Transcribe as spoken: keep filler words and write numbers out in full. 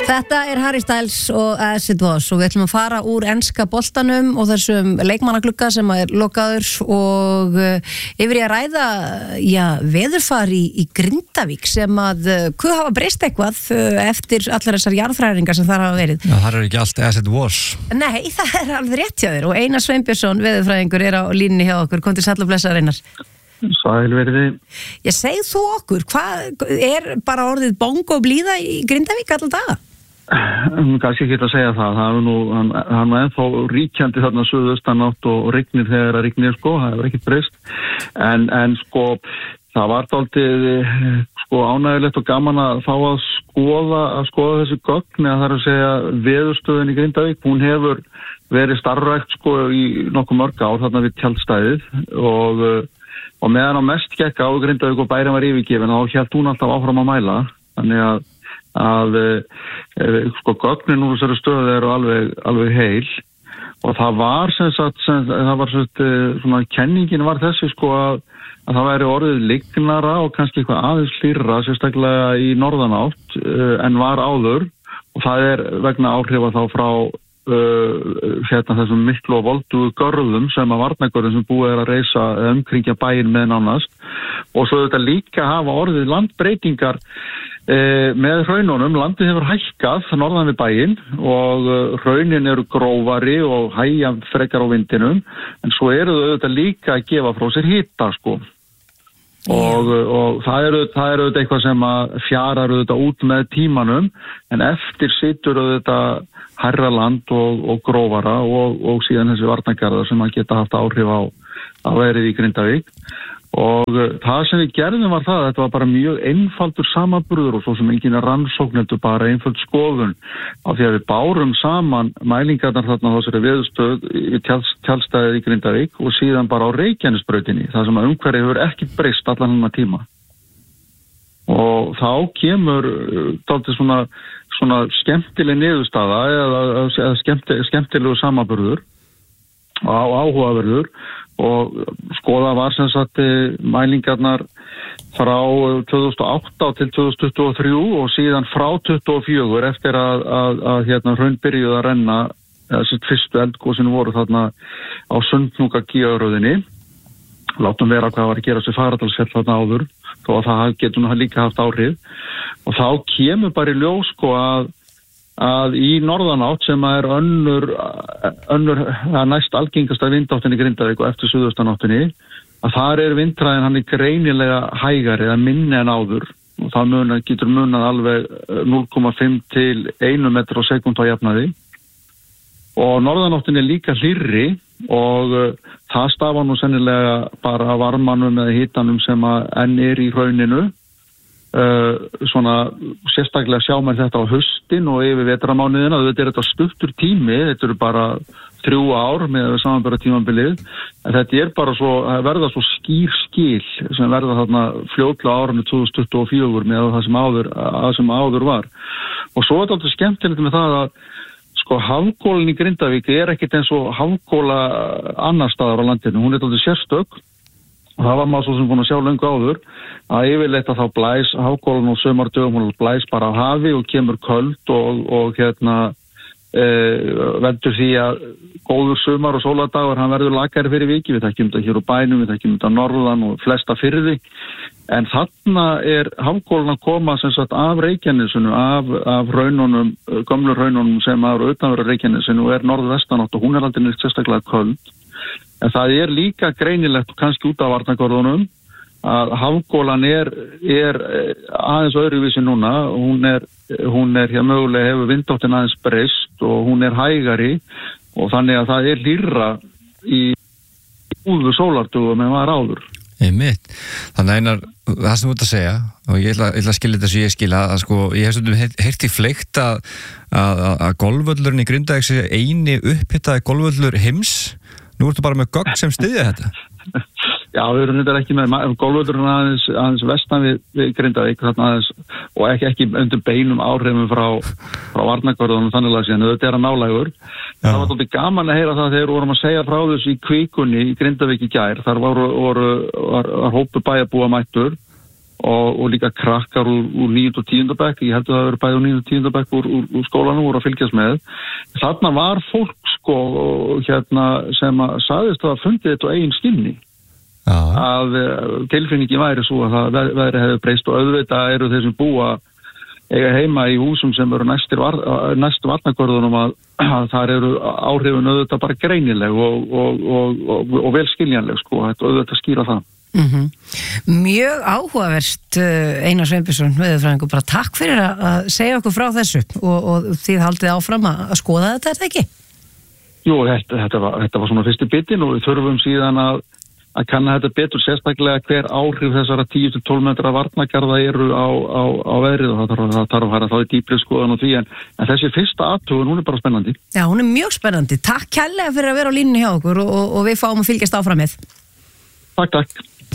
Þetta er Harry Styles og As It Was og við ætlum að fara úr enska boltanum og þessum leikmannaglugga sem er lokaður og yfir í að ræða já, veðurfar í, í Grindavík sem að hvað hafa breyst eitthvað eftir allar þessar jarðhræringar sem þar hafa verið. Já, það er ekki allt As It Was. Nei, það er alveg rétt hjá þér og Einar Sveinbjörnsson, veðurfræðingur, er á línunni hjá okkur. Kom til sæll og blessaður, Einar. Sæl verði. Ég segi þú okkur, hvað er bara orðið bongo blíða í Grindavík allar daga? Kannski ekki að segja það, það er nú, hann, hann er ennþá ríkjandi þarna suðaustanátt og rignir þegar að rignir, sko, það hefur ekkert breyst, en, en sko, það var dálítið, sko, ánægilegt og gaman að fá að skoða, að skoða þessi gögn, eða það er að segja veðurstöðin í Grindavík, hún hefur verið starfrækt, sko, í nokkuð mörg ár þarna við tjaldstæðið og, og meðan á mest gekk á Grindavík og bærin var yfirgefin, þá hélt hún alltaf áfram að mæla, þannig að að e, sko gögnin úr þessari stöðu eru alveg, alveg heil og það var sem sagt, sem, það var sem sagt, svona kenningin var þessi sko að, að það væri orðið lygnara og kannski eitthvað aðeins hlýrra sérstaklega í norðanátt e, en var áður og það er vegna áhrifa þá frá e, hérna þessum miklu og voldugu görðum sem að varnargörðum sem búið er að reisa umkringja bæinn með nánast og svo þetta líka hafa orðið landbreytingar E, með hraununum, landið hefur hækkað norðan við bæinn og uh, hraunin eru grófari og hægja frekar á vindinum en svo eru þau auðvitað líka að gefa frá sér hita sko og, og það eru það eru auðvitað eitthvað sem að fjarar auðvitað út með tímanum en eftir situr auðvitað hærra land og, og grófara og, og síðan þessi varnargarðar sem að geta haft áhrif á að verið í Grindavík og það sem við gerðum var það að þetta var bara mjög einfaldur samanburður og svo sem enginn rannsókn heldur bara einföld skoðun á því að við bárum saman mælingarnar þarna á þessari veðurstöð í tjaldstæðið í Grindavík og síðan bara á Reykjanesbrautinni þar sem að umhverfið hefur ekki breyst allan hennar tíma og þá kemur dálítið svona, svona skemmtileg niðurstaða eða, eða skemmti, skemmtilegu samanburður og áhugaverður og skoða var sem sagt mælingarnar frá tvö þúsund og átta til tvö þúsund tuttugu og þrjú og síðan frá tuttugu og fjögur eftir að, að, að hérna hraun byrjuðu að renna þessi fyrstu eldgosinu voru þarna á Sundhnúka gígaröðinni látum vera hvað var að gera sér Fagradalsfjall þarna áður þó að það getur nú líka haft áhrif og þá kemur bara í ljós sko að að í norðanátt sem er önnur, önnur að næst algengasta vindáttin í Grindavík og eftir suðaustanáttinni að þar er vindhraðin hann í greinilega hægari eða minni en áður og það munar, getur munað alveg núll komma fimm til einn metr á sekúndu á jafnaði og norðanáttin er líka hlýrri og uh, það stafar nú sennilega bara varmanum eða hitanum sem að enn er í hrauninu Uh, svona sérstaklega sjá mér þetta á haustin og yfir vetramánuðina þetta er þetta stuttur tími, þetta eru bara þrjú ár með samanbera tímabilið en þetta er bara svo, verða svo skýr skil sem verða þarna fljótlega árinu tvö þúsund tuttugu og fjögur með það sem áður, að sem áður var og svo er þetta skemmtilegt með það að sko hafgólin í Grindavík er ekkert eins og hafgóla annar staðar á landinu, hún er þetta sérstök og það var maður svo sem búin að sjá löngu áður að yfirleitt að þá blæs hafgólan og sömardögum hún blæs bara á hafi og kemur köld og, og hérna e, veldur því að góður sömar og sóladagur hann verður lakari fyrir viki, við þekkjum þetta hér á bænum, við þekkjum þetta norðan og flesta firði en þarna er hafgólan að koma sem sagt af Reykjanesinu, af, af raununum, gömlu raununum sem eru utanverðu Reykjanesinu og er norðvestanátt og hún er aldrei neitt sérstaklega köld en það er líka greinilegt kannski út af varnargörðunum að hafgólan er, er aðeins öðruvísi núna, hún er, hún er hér mögulega hefur vindáttin aðeins breyst og hún er hægari og þannig að það er hlýrra í úðu sólardugum en var áður. Einmitt. Þannig að einar, það sem þú ert að segja og ég ætla, ég ætla að skilja þetta sem ég skilja að sko, ég hef stundum heyrt í fleikt að, að, að golfvöllurinn í Grindavík sé eini upphitaði golfvöllur heims. Nú ertu bara með gögn sem styðja þetta. Já, við erum þetta ekki með golfvöllurinn aðeins, aðeins vestan við, við Grindavík aðeins, og ekki, ekki undir beinum áhrifum frá, frá varnargörðunum þannig að síðan, þetta er að nálægur. Já. Það var tóttið gaman að heyra það þegar vorum að segja frá þessu í Kvíkunni í Grindavík í gær. Þar voru, voru, var, var hópu bæjarbúa mættur og, og líka krakkar úr, úr níunda og tíunda bekk, ég held að það hefur bæði úr níunda og tíunda bekk úr, úr, úr skólanum voru að fylgjast með. Þarna var fólk sko hérna sem að sagðist að fundið þetta á eigin skinni. Já. Að tilfinningi væri svo að það væri hefur breyst og auðvitað eru þeir sem búa eiga heima í húsum sem eru næstir var, næstu varnargörðunum að, að þar eru áhrifin auðvitað bara greinileg og, og, og, og, og vel skiljanleg sko, þetta auðvitað skýra það. Mm-hmm. Mjög áhugaverst Einar Sveinbjörnsson, veðurfræðingur, bara takk fyrir að segja okkur frá þessu og, og þið haldið áfram að skoða þetta, er það ekki? Jú, þetta, þetta, var, þetta var svona fyrsti bitin og við þurfum síðan að að kanna þetta betur, sérstaklega hver áhrif þessara tíu til tólf metra varnargarða eru á, á, á veðrið og það þarf, það þarf að fara þá í dýpri skoðan og því en, en þessi fyrsta athugun, hún er bara spennandi. Já, hún er mjög spennandi. Takk kærlega fyrir að vera á línunni hjá okkur og, og, og við fáum að fylgjast áfram með. Takk, takk.